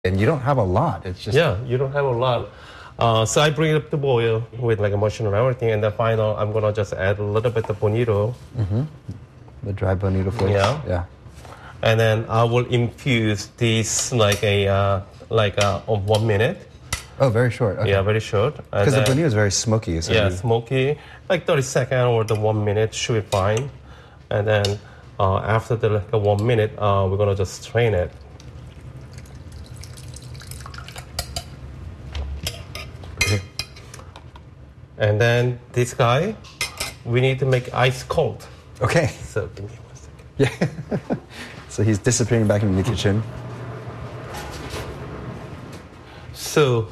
And you don't have a lot. It's just... Yeah, you don't have a lot. So I bring it up to boil with like a mushroom and everything, and then final, I'm gonna just add a little bit of bonito. Mm-hmm. The dry bonito flakes. Yeah. And then I will infuse this like a 1 minute. Oh, very short. Okay. Yeah, very short. Because the bonito is very smoky. So smoky. Like 30 seconds or the 1 minute should be fine. And then after the 1 minute, we're gonna just strain it. And then this guy, we need to make ice cold. Okay. So give me 1 second. Yeah. So he's disappearing back into the kitchen. So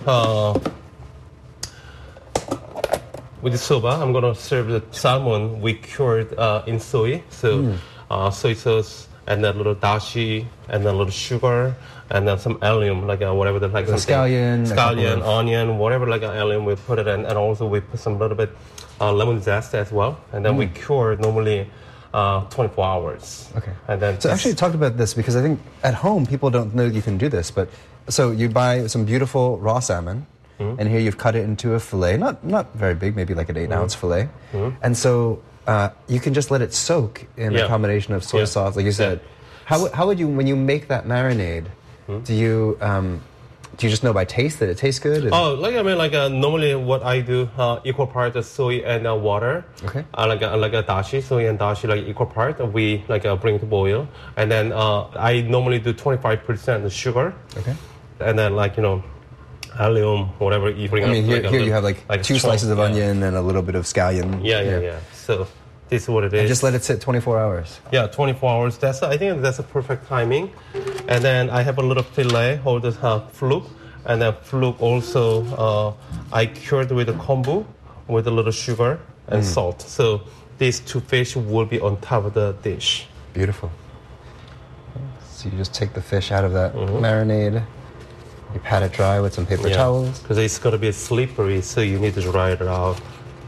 with the soba, I'm gonna serve the salmon we cured in soy. So soy sauce and then a little dashi and then a little sugar and then some allium, like whatever, like scallion, onion, whatever, like allium. We put it in, and also we put some little bit lemon zest as well, and then we cure normally 24 hours. Okay. And then so actually talk about this because I think at home people don't know you can do this, but so you buy some beautiful raw salmon, and here you've cut it into a fillet, not very big, maybe like an 8-ounce fillet, and so you can just let it soak in a combination of soy sauce, like you said. How would you, when you make that marinade, do you just know by taste that it tastes good? Normally what I do, equal part of soy and water. Okay. Like a dashi, soy and dashi, like equal part. We bring to boil, and then I normally do 25% sugar. Okay. And then allium, whatever you bring. I mean, here you have like 2 slices of onion and a little bit of scallion. Yeah. So this is what it is. And just let it sit 24 hours. Yeah, 24 hours. I think that's a perfect timing. And then I have a little fillet, hold the fluke. And then fluke also, I cured with the kombu, with a little sugar and salt. So these 2 fish will be on top of the dish. Beautiful. So you just take the fish out of that marinade. You pat it dry with some paper towels. Because it's going to be slippery, so you need to dry it out.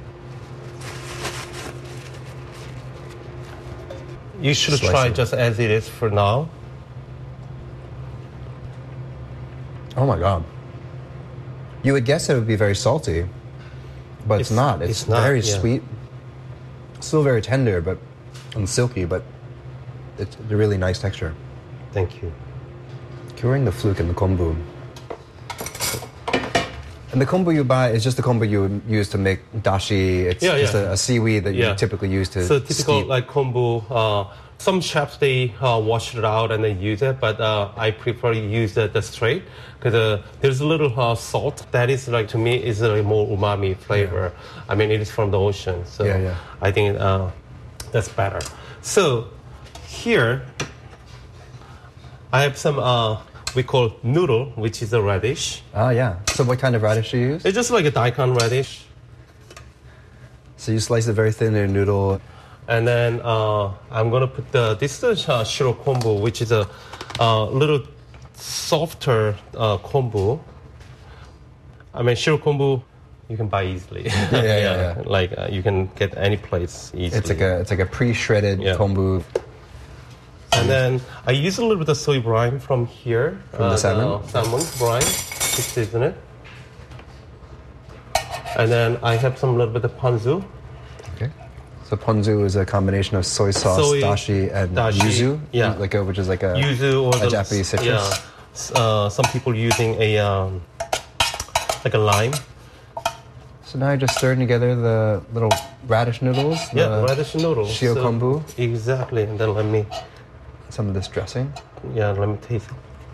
You should try just as it is for now. Oh my God. You would guess it would be very salty, but it's not. It's not, very sweet. Still very tender and silky, but it's a really nice texture. Thank you. Curing the fluke and the kombu. And the kombu you buy is just the kombu you would use to make dashi. It's just a seaweed that you typically use to So typical steep. like kombu, some chefs, they wash it out and they use it, but I prefer use the straight because there's a little salt that is to me is a more umami flavor. Yeah. I mean, it is from the ocean, so I think that's better. So here I have some we call noodle, which is a radish. Yeah. So what kind of radish do you use? It's just like a daikon radish. So you slice it very thin in a noodle. And then I'm going to put this is shiro kombu, which is a little softer kombu. I mean, shiro kombu you can buy easily. Yeah. Like you can get any place easily. It's like a pre-shredded kombu. And then I use a little bit of soy brine from here. From the salmon? Salmon brine, to season it. And then I have some little bit of ponzu. Okay. So ponzu is a combination of soy sauce, dashi, and yuzu? Yeah. Which is like a yuzu or a Japanese citrus? Yeah. Some people using like a lime. So now you're just stirring together the little radish noodles? Radish noodles. Shio kombu? Exactly. And then let me... Some of this dressing? Yeah, let me taste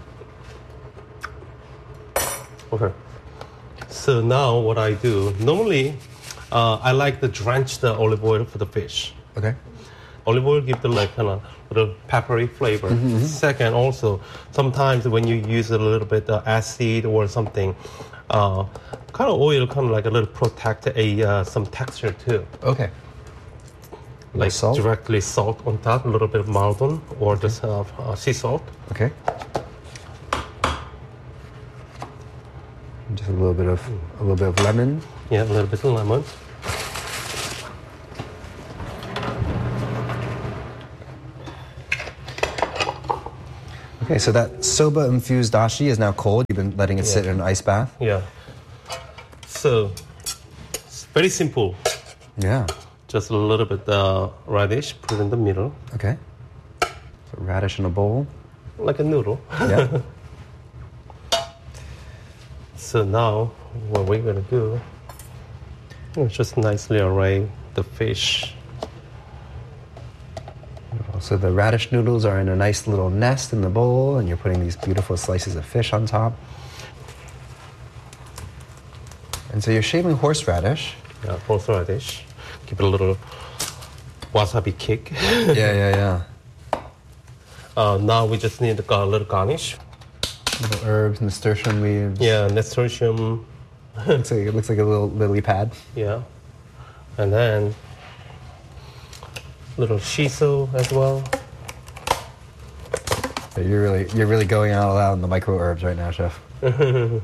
it. Okay. So now what I do, normally I like to drench the olive oil for the fish. Okay. Olive oil gives the kind of little peppery flavor. Second, also, sometimes when you use a little bit of acid or something, kind of oil kind of like a little protect some texture too. Okay. Like salt? Directly salt on top, a little bit of maldon or just sea salt. Okay. Just a little bit of lemon. Yeah, a little bit of lemon. Okay, Okay, so that soba-infused dashi is now cold. You've been letting it sit in an ice bath? Yeah. So, it's very simple. Yeah. Just a little bit radish, put it in the middle. Okay. So radish in a bowl. Like a noodle. Yeah. So now, what we're going to do is just nicely array the fish. So the radish noodles are in a nice little nest in the bowl, and you're putting these beautiful slices of fish on top. And so you're shaving horseradish. Yeah, horseradish. Give it a little wasabi kick. Yeah. Now we just need a little garnish. Little herbs, nasturtium leaves. Yeah, nasturtium. It looks like a little lily pad. Yeah. And then little shiso as well. So you're really going out loud on the micro herbs right now, chef. And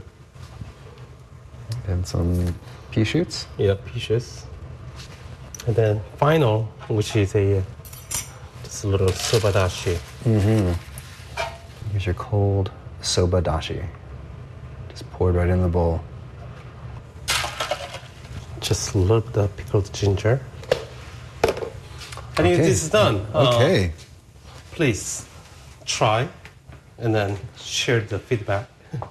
some pea shoots. Yeah, pea shoots. And then final, which is just a little soba dashi. Here's your cold soba dashi. Just poured right in the bowl. Just a little bit of pickled ginger. I think Okay. this is done. Okay. Please try and then share the feedback.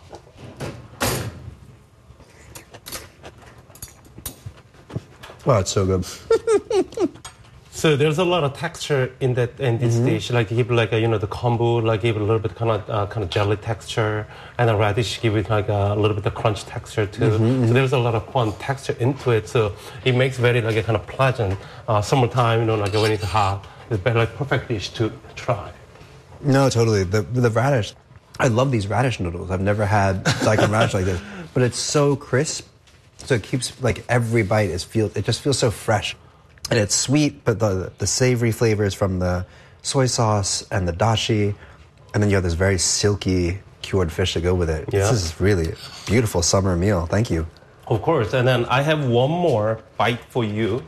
Oh, it's so good. So there's a lot of texture in this dish. Like give it like the kombu, like give it a little bit kind of jelly texture, and the radish give it like a little bit of crunch texture too. So there's a lot of fun texture into it. So it makes very like a kind of pleasant summertime. Like when it's hot, it's very like perfect dish to try. No, totally. The radish. I love these radish noodles. I've never had daikon radish like this, but it's so crisp. So it keeps like every bite it just feels so fresh. And it's sweet, but the savory flavors from the soy sauce and the dashi, and then you have this very silky cured fish to go with it. Yeah. This is really a beautiful summer meal. Thank you. Of course, and then I have one more bite for you.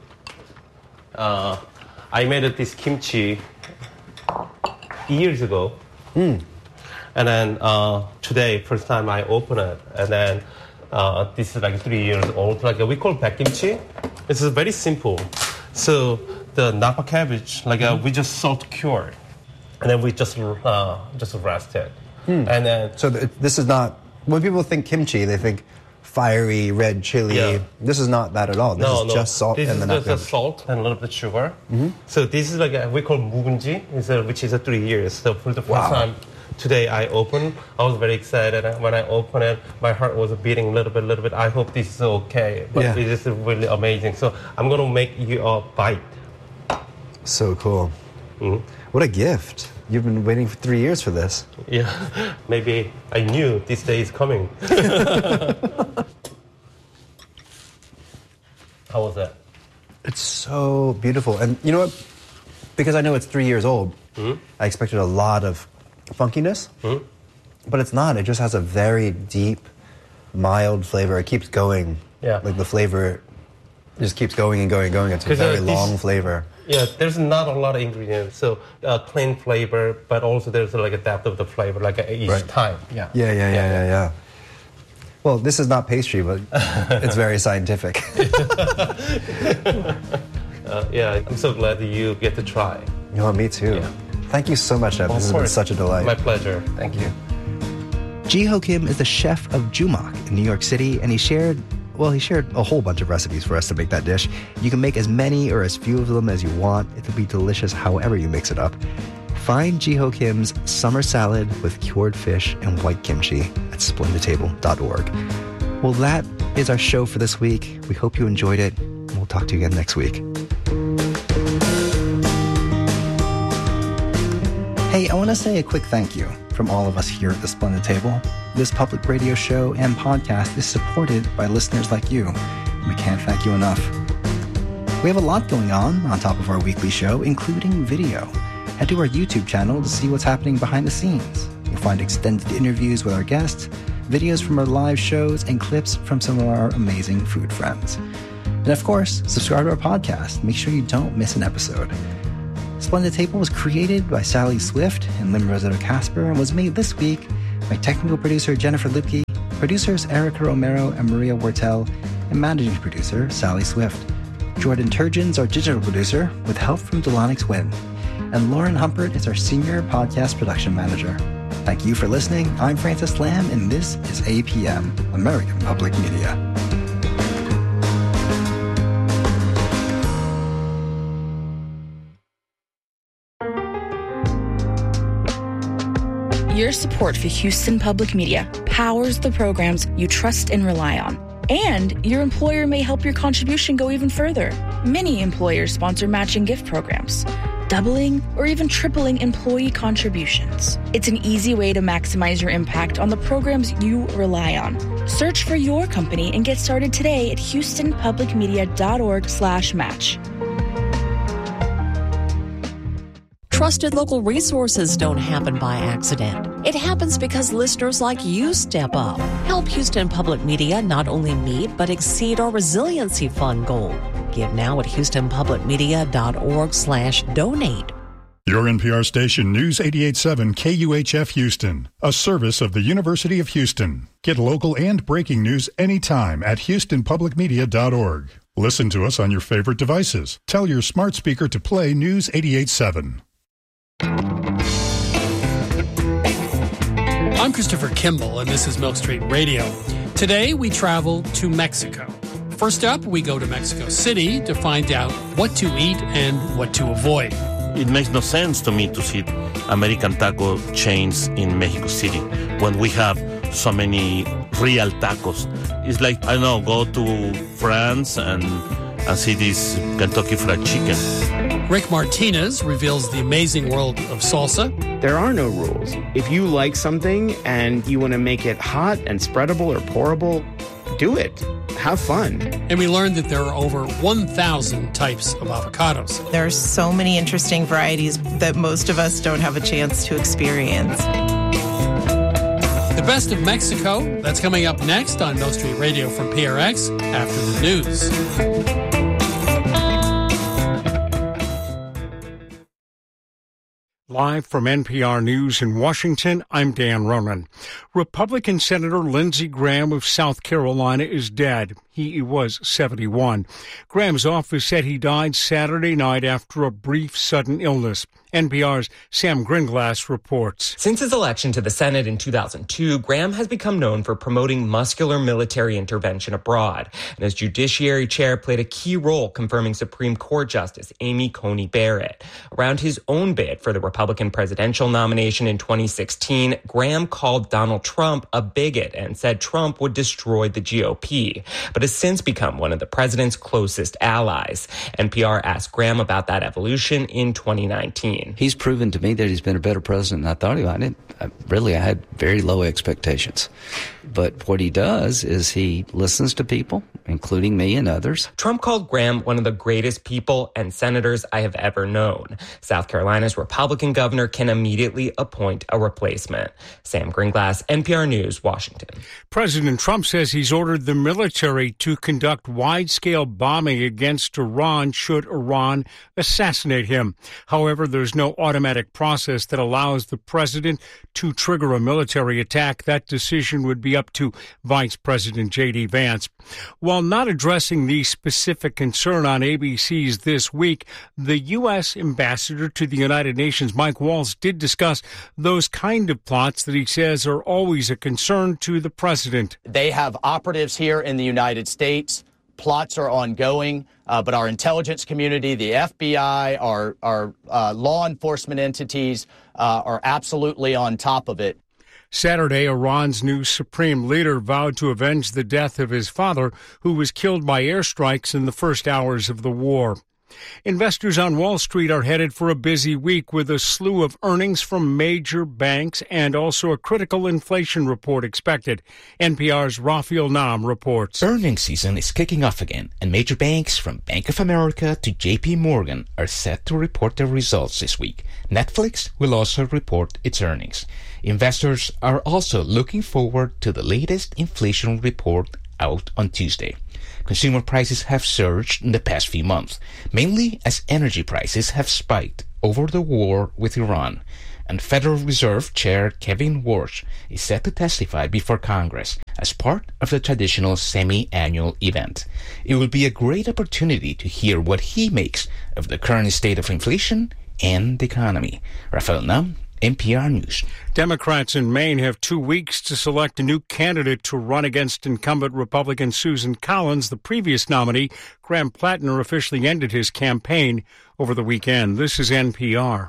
I made this kimchi years ago, and then today, first time I open it, and then this is like 3 years old. Like we call baek kimchi. This is very simple. So the napa cabbage, we just salt cured, and then we just rest it, and then So this is not, when people think kimchi, they think fiery red chili. Yeah. This is not that at all. This is just salt This and is the just napa. salt and a little bit of sugar. So this is we call mugunji, which is 3 years. So for the first time today I opened, I was very excited. And when I opened it, my heart was beating a little bit. I hope this is okay. But Yeah. it is really amazing. So I'm going to make you a bite. So cool. What a gift. You've been waiting for 3 years for this. Yeah, maybe I knew this day is coming. How was that? It's so beautiful. And you know what? Because I know it's 3 years old, I expected a lot of funkiness, but it's not. It just has a very deep, mild flavor. It keeps going. Yeah. Like the flavor just keeps going and going and going. It's a 'Cause, very this- long flavor. Yeah, there's not a lot of ingredients, so plain flavor, but also there's like a depth of the flavor, each Right. time. Yeah. Yeah. Well, this is not pastry, but it's very scientific. Yeah, I'm so glad that you get to try. You know, me too. Yeah. Thank you so much, Chef. This has been such a delight. My pleasure. Thank you. Ji-Ho Kim is the chef of Jumak in New York City, and he shared a whole bunch of recipes for us to make that dish. You can make as many or as few of them as you want. It'll be delicious however you mix it up. Find Ji-Ho Kim's summer salad with cured fish and white kimchi at splendidtable.org. Well, that is our show for this week. We hope you enjoyed it, and we'll talk to you again next week. Hey, I want to say a quick thank you from all of us here at the Splendid Table. This public radio show and podcast is supported by listeners like you. We can't thank you enough. We have a lot going on top of our weekly show, including video. Head to our YouTube channel to see what's happening behind the scenes. You'll find extended interviews with our guests, videos from our live shows, and clips from some of our amazing food friends. And of course, subscribe to our podcast. Make sure you don't miss an episode. Splendid Table was created by Sally Swift and Lim Rosetta Casper and was made this week by technical producer Jennifer Lipke, producers Erica Romero and Maria Wortel, and managing producer Sally Swift. Jordan Turgeon's our digital producer with help from Delanix Wynn. And Lauren Humpert is our senior podcast production manager. Thank you for listening. I'm Francis Lam, and this is APM, American Public Media. Your support for Houston Public Media powers the programs you trust and rely on. And your employer may help your contribution go even further. Many employers sponsor matching gift programs, doubling or even tripling employee contributions. It's an easy way to maximize your impact on the programs you rely on. Search for your company and get started today at houstonpublicmedia.org/match. Trusted local resources don't happen by accident. It happens because listeners like you step up. Help Houston Public Media not only meet but exceed our Resiliency Fund goal. Give now at houstonpublicmedia.org/donate. Your NPR station, News 88.7 KUHF Houston, a service of the University of Houston. Get local and breaking news anytime at houstonpublicmedia.org. Listen to us on your favorite devices. Tell your smart speaker to play News 88.7. I'm Christopher Kimball, and this is Milk Street Radio. Today, we travel to Mexico. First up, we go to Mexico City to find out what to eat and what to avoid. It makes no sense to me to see American taco chains in Mexico City when we have so many real tacos. It's like, I don't know, go to France and see this Kentucky Fried Chicken. Rick Martinez reveals the amazing world of salsa. There are no rules. If you like something and you want to make it hot and spreadable or pourable, do it. Have fun. And we learned that there are over 1,000 types of avocados. There are so many interesting varieties that most of us don't have a chance to experience. The best of Mexico, that's coming up next on Milk Street Radio from PRX after the news. Live from NPR News in Washington, I'm Dan Ronan. Republican Senator Lindsey Graham of South Carolina is dead. He was 71. Graham's office said he died Saturday night after a brief, sudden illness. NPR's Sam Gringlass reports. Since his election to the Senate in 2002, Graham has become known for promoting muscular military intervention abroad, and as Judiciary Chair played a key role confirming Supreme Court Justice Amy Coney Barrett. Around his own bid for the Republican presidential nomination in 2016, Graham called Donald Trump a bigot and said Trump would destroy the GOP, but has since become one of the president's closest allies. NPR asked Graham about that evolution in 2019. He's proven to me that he's been a better president than I thought he would. I had very low expectations. But what he does is he listens to people, including me and others. Trump called Graham one of the greatest people and senators I have ever known. South Carolina's Republican governor can immediately appoint a replacement. Sam Gringlass, NPR News, Washington. President Trump says he's ordered the military to conduct wide-scale bombing against Iran should Iran assassinate him. However, there's no automatic process that allows the president to trigger a military attack. That decision would be up to Vice President J.D. Vance. While not addressing the specific concern on ABC's This Week, the U.S. ambassador to the United Nations, Mike Waltz, did discuss those kind of plots that he says are always a concern to the president. They have operatives here in the United States. Plots are ongoing, but our intelligence community, the FBI, our law enforcement entities are absolutely on top of it. Saturday, Iran's new supreme leader vowed to avenge the death of his father, who was killed by airstrikes in the first hours of the war. Investors on Wall Street are headed for a busy week with a slew of earnings from major banks and also a critical inflation report expected. NPR's Rafael Nam reports. Earnings season is kicking off again, and major banks from Bank of America to JP Morgan are set to report their results this week. Netflix will also report its earnings. Investors are also looking forward to the latest inflation report out on Tuesday. Consumer prices have surged in the past few months, mainly as energy prices have spiked. over the war with Iran, and Federal Reserve Chair Kevin Warsh is set to testify before Congress as part of the traditional semi-annual event. It will be a great opportunity to hear what he makes of the current state of inflation and the economy. Rafael Nam, NPR News. Democrats in Maine have 2 weeks to select a new candidate to run against incumbent Republican Susan Collins. The previous nominee, Graham Plattner, officially ended his campaign over the weekend. This is NPR.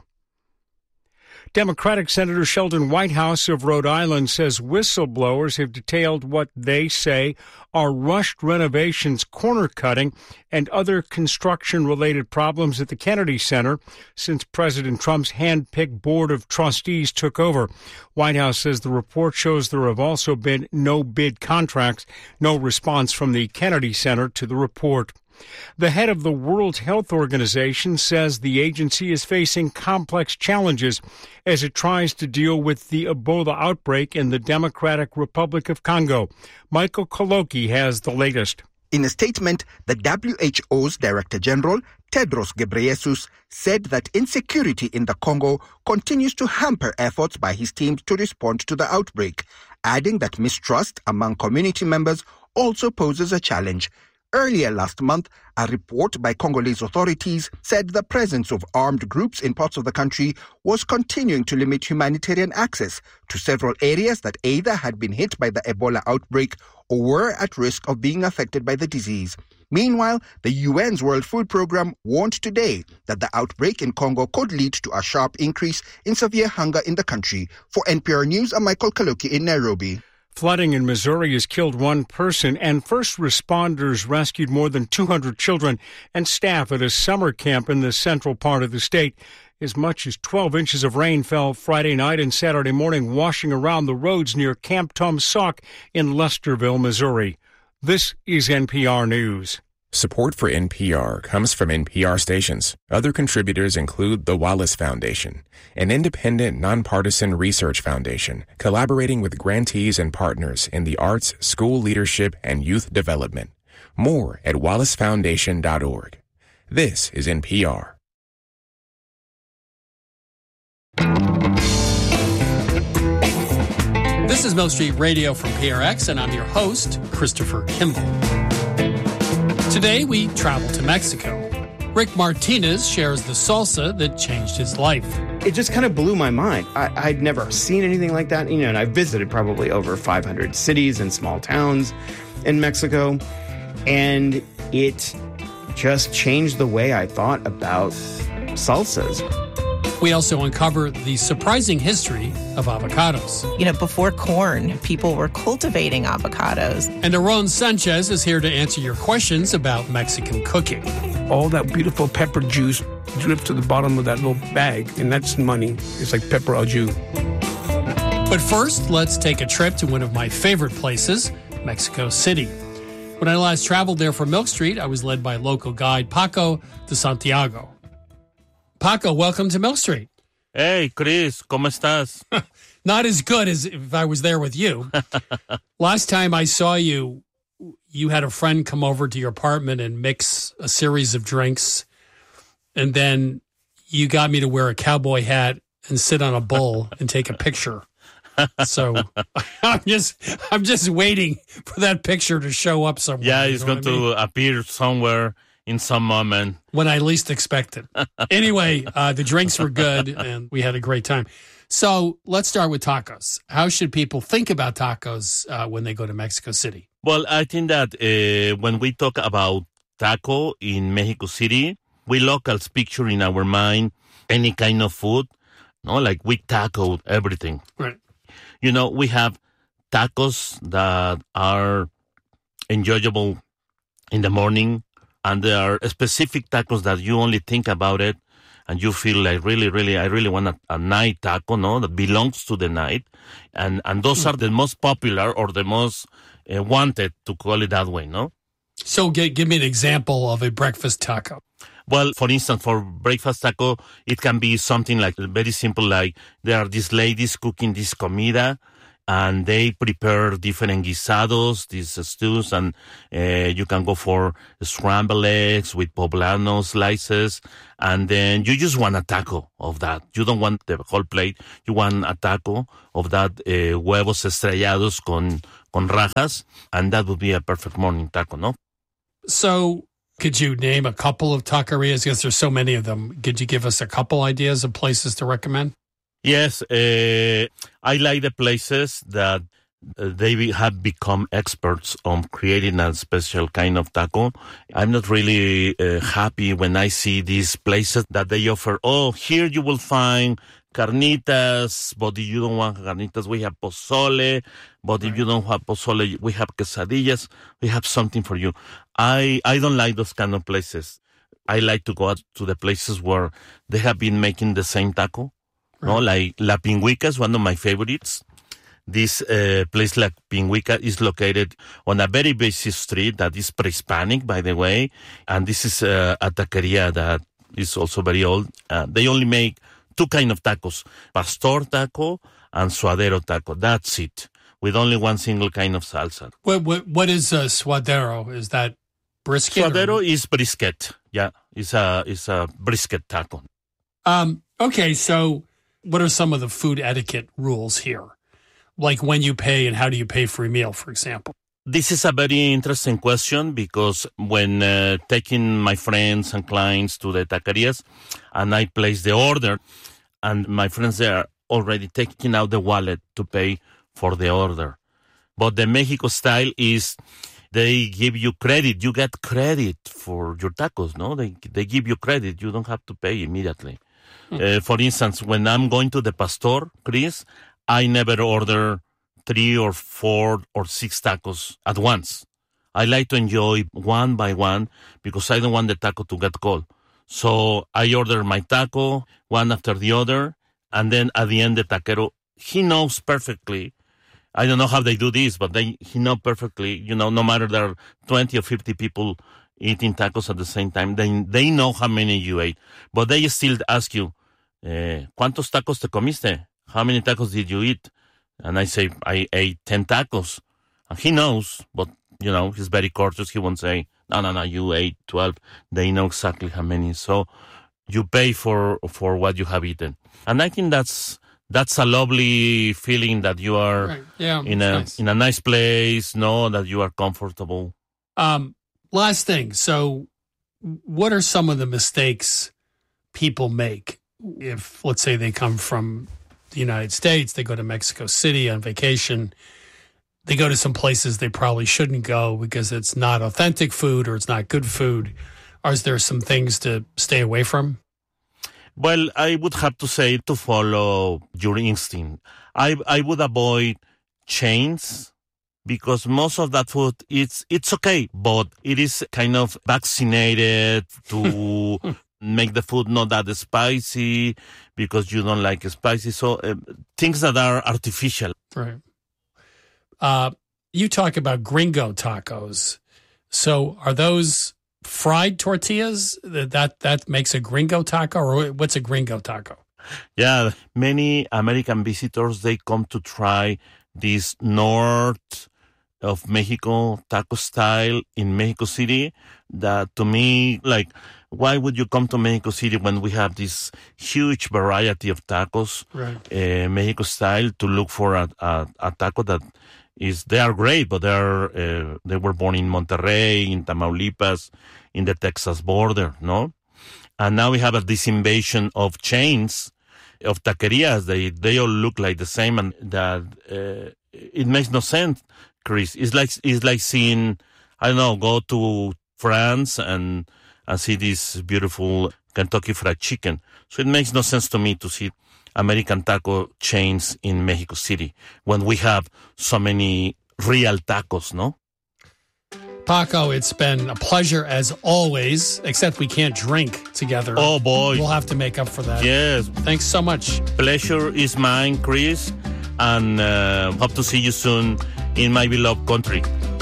Democratic Senator Sheldon Whitehouse of Rhode Island says whistleblowers have detailed what they say are rushed renovations, corner cutting, and other construction-related problems at the Kennedy Center since President Trump's hand-picked board of trustees took over. Whitehouse says the report shows there have also been no bid contracts, no response from the Kennedy Center to the report. The head of the World Health Organization says the agency is facing complex challenges as it tries to deal with the Ebola outbreak in the Democratic Republic of Congo. Michael Koloki has the latest. In a statement, the WHO's Director General, Tedros Ghebreyesus, said that insecurity in the Congo continues to hamper efforts by his team to respond to the outbreak, adding that mistrust among community members also poses a challenge. Earlier last month, a report by Congolese authorities said the presence of armed groups in parts of the country was continuing to limit humanitarian access to several areas that either had been hit by the Ebola outbreak or were at risk of being affected by the disease. Meanwhile, the UN's World Food Programme warned today that the outbreak in Congo could lead to a sharp increase in severe hunger in the country. For NPR News, I'm Michael Kaloki in Nairobi. Flooding in Missouri has killed one person, and first responders rescued more than 200 children and staff at a summer camp in the central part of the state. As much as 12 inches of rain fell Friday night and Saturday morning, washing around the roads near Camp Tom Sauk in Lesterville, Missouri. This is NPR News. Support for NPR comes from NPR stations. Other contributors include the Wallace Foundation, an independent, nonpartisan research foundation collaborating with grantees and partners in the arts, school leadership, and youth development. More at wallacefoundation.org. This is NPR. This is Milk Street Radio from PRX, and I'm your host, Christopher Kimball. Today, we travel to Mexico. Rick Martinez shares the salsa that changed his life. It just kind of blew my mind. I'd never seen anything like that, and I visited probably over 500 cities and small towns in Mexico, and it just changed the way I thought about salsas. We also uncover the surprising history of avocados. Before corn, people were cultivating avocados. And Aaron Sanchez is here to answer your questions about Mexican cooking. All that beautiful pepper juice drips to the bottom of that little bag, and that's money. It's like pepper au jus. But first, let's take a trip to one of my favorite places, Mexico City. When I last traveled there for Milk Street, I was led by local guide Paco de Santiago. Paco, welcome to Milk Street. Hey, Chris, ¿cómo estás? Not as good as if I was there with you. Last time I saw you, you had a friend come over to your apartment and mix a series of drinks, and then you got me to wear a cowboy hat and sit on a bull and take a picture. So I'm just waiting for that picture to show up somewhere. Yeah, it's going to appear somewhere in some moment. When I least expect it. Anyway, the drinks were good, and we had a great time. So let's start with tacos. How should people think about tacos when they go to Mexico City? Well, I think that when we talk about taco in Mexico City, we locals picture in our mind any kind of food, like we taco everything. Right. We have tacos that are enjoyable in the morning, and there are specific tacos that you only think about it and you feel like I really want a night taco, that belongs to the night. And those are the most popular or the most wanted, to call it that way, no? So give me an example of a breakfast taco. Well, for instance, for breakfast taco, it can be something like very simple, like there are these ladies cooking this comida, and they prepare different guisados, these stews, and you can go for scrambled eggs with poblano slices, and then you just want a taco of that. You don't want the whole plate. You want a taco of that huevos estrellados con rajas, and that would be a perfect morning taco, no? So could you name a couple of taquerias? Because there's so many of them. Could you give us a couple ideas of places to recommend? Yes, I like the places that they have become experts on creating a special kind of taco. I'm not really happy when I see these places that they offer, here you will find carnitas, but if you don't want carnitas, we have pozole, but if you don't have pozole, we have quesadillas, we have something for you. I don't like those kind of places. I like to go out to the places where they have been making the same taco. No, like La Pingüica is one of my favorites. This place, La Pingüica, is located on a very busy street that is pre-Hispanic, by the way. And this is a taqueria that is also very old. They only make two kind of tacos, pastor taco and suadero taco. That's it, with only one single kind of salsa. What is suadero? Is that brisket? Suadero is brisket. Yeah, it's a brisket taco. Okay, so what are some of the food etiquette rules here? Like when you pay and how do you pay for a meal, for example? This is a very interesting question because when taking my friends and clients to the taquerias and I place the order and my friends they are already taking out the wallet to pay for the order. But the Mexico style is they give you credit. You get credit for your tacos, no? They give you credit. You don't have to pay immediately. For instance, when I'm going to the Pastor, Chris, I never order 3 or 4 or 6 tacos at once. I like to enjoy one by one because I don't want the taco to get cold. So I order my taco one after the other, and then at the end the taquero, he knows perfectly. I don't know how they do this, but he knows perfectly, no matter there are 20 or 50 people eating tacos at the same time, they know how many you ate. But they still ask you, ¿cuántos tacos te comiste? How many tacos did you eat? And I say, I ate 10 tacos. And he knows, but, he's very cautious. He won't say, no, you ate 12. They know exactly how many. So you pay for what you have eaten. And I think that's a lovely feeling that you are in a nice place, that you are comfortable. Last thing. So what are some of the mistakes people make if, let's say, they come from the United States, they go to Mexico City on vacation, they go to some places they probably shouldn't go because it's not authentic food or it's not good food? Or is there some things to stay away from? Well, I would have to say to follow your instinct. I would avoid chains because most of that food, it's okay, but it is kind of vaccinated to make the food not that spicy because you don't like spicy. So things that are artificial. Right. You talk about gringo tacos. So are those fried tortillas? That makes a gringo taco, or what's a gringo taco? Yeah, many American visitors, they come to try this north of Mexico taco style in Mexico City. That to me, like, why would you come to Mexico City when we have this huge variety of tacos, right? Mexico style, to look for a taco that they are great, but they were born in Monterrey, in Tamaulipas, in the Texas border, no? And now we have this invasion of chains of taquerias. They all look like the same, and that it makes no sense, Chris. It's like seeing, I don't know, go to France and see this beautiful Kentucky Fried Chicken. So it makes no sense to me to see American taco chains in Mexico City when we have so many real tacos, no? Paco, it's been a pleasure as always, except we can't drink together. Oh, boy. We'll have to make up for that. Yes. Thanks so much. Pleasure is mine, Chris, and hope to see you soon in my beloved country.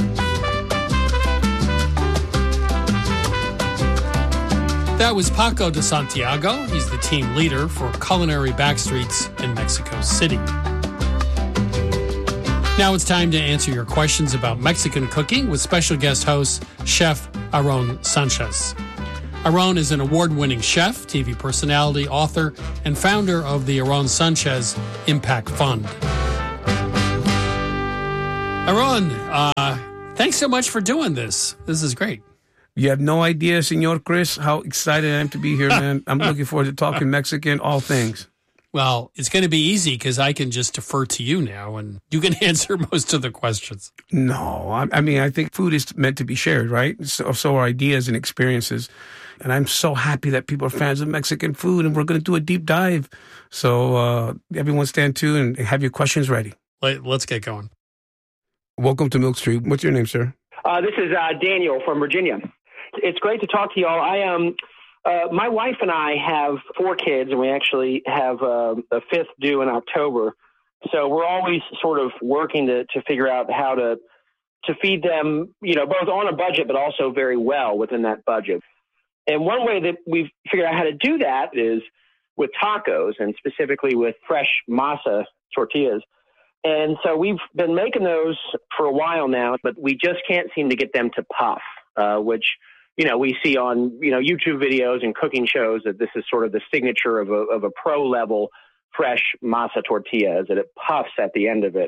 That was Paco de Santiago. He's the team leader for Culinary Backstreets in Mexico City. Now it's time to answer your questions about Mexican cooking with special guest host, Chef Aaron Sanchez. Aaron is an award-winning chef, TV personality, author, and founder of the Aaron Sanchez Impact Fund. Aaron, thanks so much for doing this. This is great. You have no idea, Senor Chris, how excited I am to be here, man. I'm looking forward to talking Mexican, all things. Well, it's going to be easy because I can just defer to you now and you can answer most of the questions. No, I mean, I think food is meant to be shared, right? So are ideas and experiences. And I'm so happy that people are fans of Mexican food, and we're going to do a deep dive. So everyone stand tuned and have your questions ready. Let's get going. Welcome to Milk Street. What's your name, sir? This is Daniel from Virginia. It's great to talk to y'all. My wife and I have 4 kids, and we actually have a 5th due in October. So we're always sort of working to figure out how to feed them, both on a budget, but also very well within that budget. And one way that we've figured out how to do that is with tacos, and specifically with fresh masa tortillas. And so we've been making those for a while now, but we just can't seem to get them to puff, which we see on, YouTube videos and cooking shows that this is sort of the signature of a pro level fresh masa tortilla, is that it puffs at the end of it.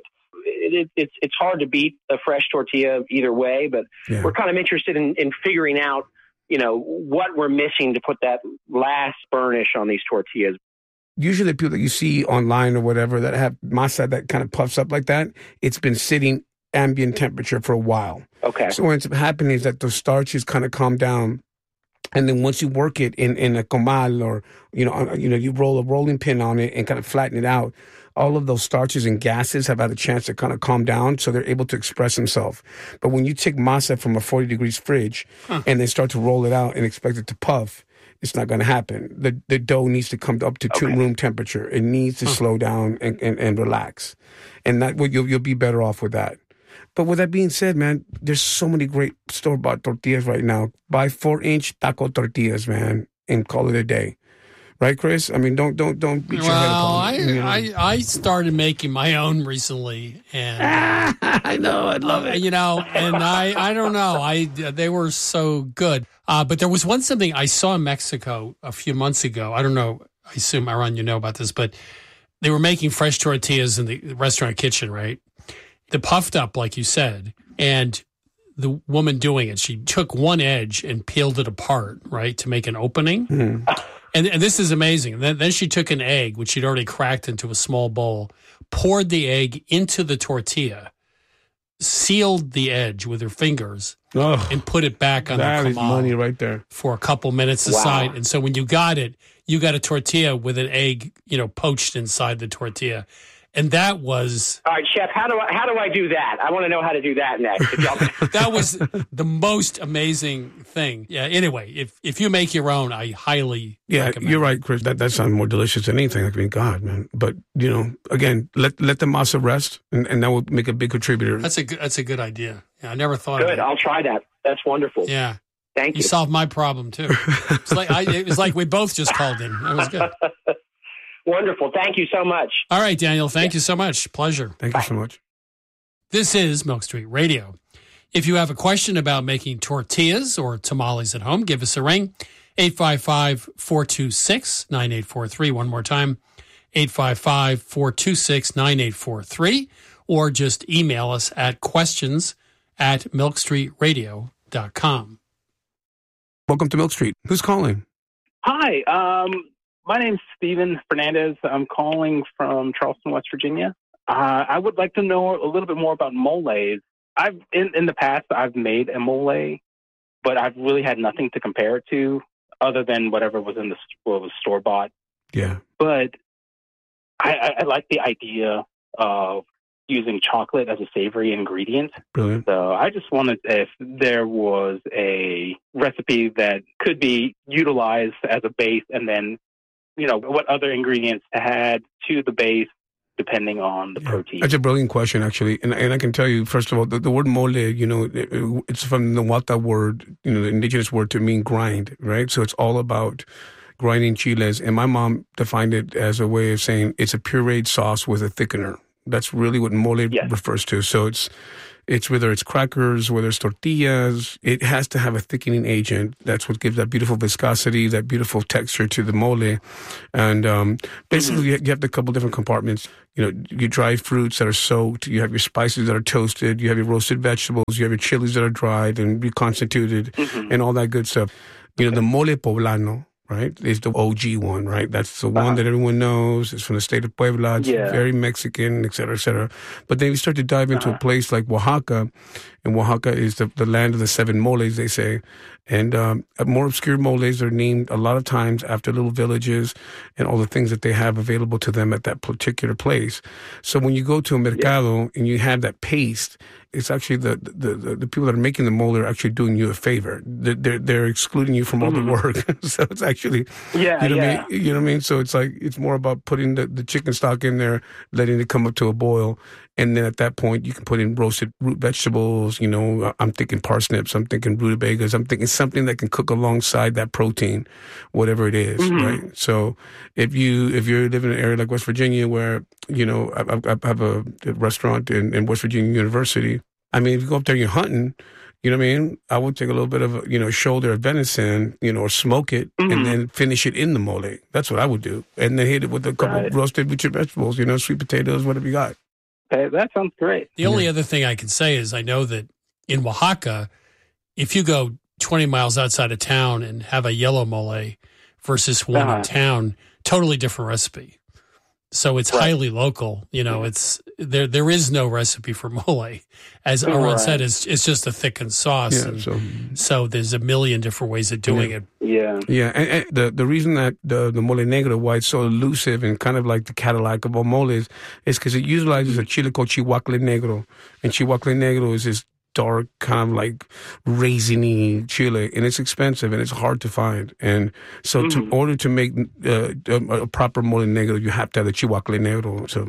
It's hard to beat a fresh tortilla either way, but we're kind of interested in figuring out, what we're missing to put that last burnish on these tortillas. Usually the people that you see online or whatever that have masa that kind of puffs up like that, it's been sitting ambient temperature for a while. Okay. So what ends up happening is that those starches kind of calm down. And then once you work it in a comal or, you roll a rolling pin on it and kind of flatten it out, all of those starches and gases have had a chance to kind of calm down, so they're able to express themselves. But when you take masa from a 40 degrees fridge and then start to roll it out and expect it to puff, it's not going to happen. The dough needs to come up to room temperature. It needs to slow down and relax. And that you'll be better off with that. But with that being said, man, there's so many great store-bought tortillas right now. Buy 4-inch taco tortillas, man, and call it a day. Right, Chris? I mean, don't beat your head upon it. I started making my own recently, and I know, I love it. and I don't know, they were so good. But there was something I saw in Mexico a few months ago. I don't know. I assume, Aaron, you know about this, but they were making fresh tortillas in the restaurant kitchen, right? They puffed up, like you said, and the woman doing it, she took one edge and peeled it apart, right, to make an opening. Mm-hmm. And this is amazing. Then she took an egg, which she'd already cracked into a small bowl, poured the egg into the tortilla, sealed the edge with her fingers, and put it back on the comal. That is money right there. For a couple minutes aside. And so when you got it, you got a tortilla with an egg, poached inside the tortilla. And that was... All right, Chef, how do I do that? I want to know how to do that next. That was the most amazing thing. Yeah, anyway, if you make your own, I highly recommend you're right, Chris. That sounds more delicious than anything. I mean, God, man. But, again, let the masa rest, and that will make a big contributor. That's a good idea. Yeah, I never thought of it. Good, I'll try that. That's wonderful. Yeah. Thank you. You solved my problem, too. It was like we both just called in. That was good. Wonderful. Thank you so much. All right, Daniel. Thank you so much. Pleasure. Thank you so much. This is Milk Street Radio. If you have a question about making tortillas or tamales at home, give us a ring. 855-426-9843. One more time, 855-426-9843. Or just email us at questions@milkstreetradio.com. Welcome to Milk Street. Who's calling? Hi. My name's Steven Fernandez. I'm calling from Charleston, West Virginia. I would like to know a little bit more about moles. In the past, I've made a mole, but I've really had nothing to compare it to other than whatever was was store-bought. Yeah. But I like the idea of using chocolate as a savory ingredient. Brilliant. So I just wondered if there was a recipe that could be utilized as a base, and then what other ingredients to add to the base depending on the protein. That's a brilliant question, actually. And I can tell you, first of all, the word mole, it's from the Nahuatl word, the indigenous word to mean grind, right? So it's all about grinding chiles. And my mom defined it as a way of saying it's a pureed sauce with a thickener. That's really what mole refers to. So it's whether it's crackers, whether it's tortillas, it has to have a thickening agent. That's what gives that beautiful viscosity, that beautiful texture to the mole. And basically, you have a couple different compartments. You know, your dry fruits that are soaked, you have your spices that are toasted, you have your roasted vegetables, you have your chilies that are dried and reconstituted, and all that good stuff. You know, the mole poblano, right, is the OG one, right? That's the one that everyone knows. It's from the state of Puebla. It's very Mexican, et cetera, et cetera. But then you start to dive into a place like Oaxaca, and Oaxaca is the land of the seven moles, they say. And more obscure moles are named a lot of times after little villages and all the things that they have available to them at that particular place. So when you go to a mercado and you have that paste, it's actually the people that are making the mole are actually doing you a favor. They're excluding you from all the work. So it's actually, you know what I mean? So it's like, it's more about putting the chicken stock in there, letting it come up to a boil. And then at that point, you can put in roasted root vegetables. You know, I'm thinking parsnips. I'm thinking rutabagas. I'm thinking something that can cook alongside that protein, whatever it is, right? So if you're living in an area like West Virginia where, you know, I have a restaurant in West Virginia University. I mean, if you go up there and you're hunting, you know what I mean? I would take a little bit of, you know, shoulder of venison, you know, or smoke it and then finish it in the mole. That's what I would do. And then hit it with a couple of roasted vegetables, you know, sweet potatoes, whatever you got. Okay, that sounds great. The only other thing I can say is I know that in Oaxaca, if you go 20 miles outside of town and have a yellow mole versus one in town, totally different recipe. So it's highly local. You know, it's there is no recipe for mole. As Aaron said, it's just a thickened sauce. Yeah, so there's a million different ways of doing it. Yeah. Yeah. And the reason that the mole negro, why it's so elusive and kind of like the Cadillac of all moles, is because it utilizes a chile called chihuacle negro. And chihuacle negro is this dark, kind of like raisiny chile, and it's expensive and it's hard to find. And so, in order to make a proper mole negro, you have to have the chihuacle negro. So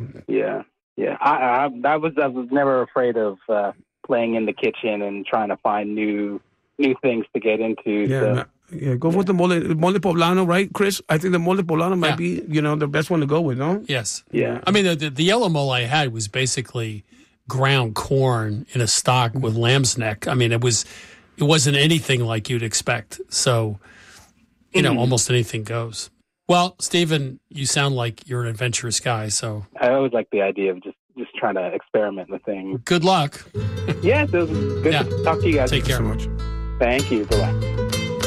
I was never afraid of playing in the kitchen and trying to find new things to get into. Go with the mole poblano, right, Chris? I think the mole poblano might be, you know, the best one to go with, no? Yes. Yeah. I mean, the yellow mole I had was basically ground corn in a stock with lamb's neck. I mean, it wasn't anything like you'd expect. So, you know, almost anything goes. Well, Stephen, you sound like you're an adventurous guy. So I always like the idea of just trying to experiment with things. Good luck. Yes, it was good to talk to you guys. Take care. Thank you so much. Thank you. Bye-bye.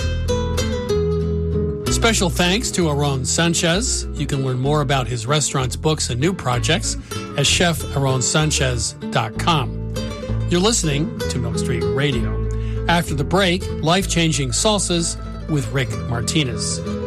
Special thanks to Aaron Sanchez. You can learn more about his restaurants, books, and new projects at chefaronsanchez.com. You're listening to Milk Street Radio. After the break, life-changing salsas with Rick Martinez.